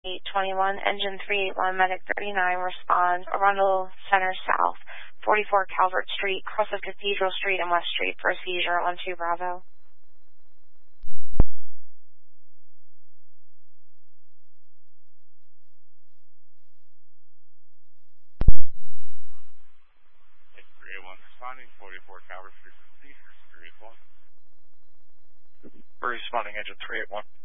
821, engine 381, medic 39, respond, Arundel Center South, 44 Calvert Street, cross of Cathedral Street and West Street for a seizure, 12 Bravo. Responding 44 Calvert Street for seizure, 381. Responding engine 381.